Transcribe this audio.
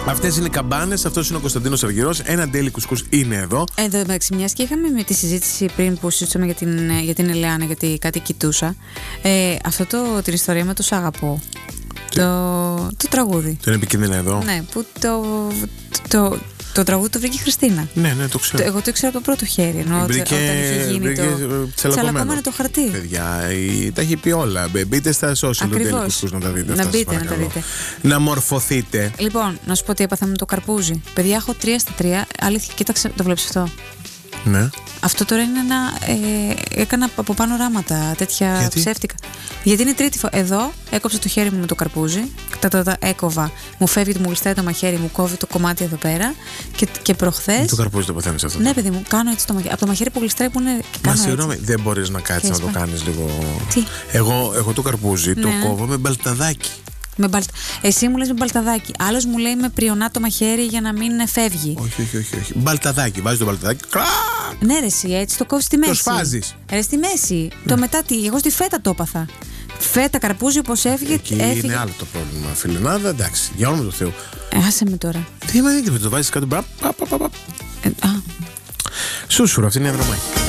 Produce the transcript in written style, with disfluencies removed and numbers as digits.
Αυτές είναι οι καμπάνες, αυτός είναι ο Κωνσταντίνος Αργυρός. Ένα Daily Κουσκούς είναι εδώ. Εδώ εντάξει, μιας και είχαμε με τη συζήτηση πριν που συζητούσαμε για την Ελεάνα, γιατί κάτι κοιτούσα. Την ιστορία με το «Σ' αγαπώ». Το τραγούδι. Το είναι επικίνδυνα εδώ. Ναι, που το τραγούδι το βρήκε η Χριστίνα. Ναι, το ξέρω. Εγώ το ήξερα από το πρώτο χέρι. Ενώ όταν είχε γίνει το τσαλακωμένο το χαρτί. Παιδιά, τα έχει πει όλα. Μπείτε στα social του Daily Κουσκούς να τα δείτε. Να μπείτε, να τα δείτε. Να μορφωθείτε. Λοιπόν, να σου πω τι έπαθα με το καρπούζι. Παιδιά, έχω 3 στα 3. Αλήθεια, κοίταξε, το βλέπεις αυτό? Ναι. Αυτό τώρα είναι ένα. Έκανα από πάνω ράματα τέτοια ψεύτικα. Γιατί είναι τρίτη φορά. Εδώ έκοψα το χέρι μου με το καρπούζι. Έκοβα. Μου φεύγει, μου γλιστράει το μαχαίρι, μου κόβει το κομμάτι εδώ πέρα. Και προχθές. Το καρπούζι το παθαίνεις αυτό? Ναι, παιδί μου, κάνω έτσι το μαχαίρι. Από το μαχαίρι που γλιστράει που είναι. Μα συγγνώμη, δεν μπορείς να κάτσεις να το κάνεις λίγο? Τι? Εγώ το καρπούζι το κόβω με μπαλταδάκι. Εσύ μου λες με μπαλταδάκι. Άλλος μου λέει με πριονά το μαχαίρι για να μην φεύγει. Όχι. Μπαλταδάκι. Βάζεις το μπαλταδάκι. Ναι, ρε, εσύ έτσι το κόβεις στη μέση. Το σφάζεις. Ρε, στη μέση. Το μετά τι? Εγώ στη φέτα το έπαθα. Φέτα, καρπούζι, όπως έφυγε. Εκεί είναι άλλο το πρόβλημα, φιλενάδα. Εντάξει, για όνομα του Θεού. Άσε με τώρα. Τι με το βάζεις κάτω. Σούσουρο, αυτή είναι η αδρομάχη.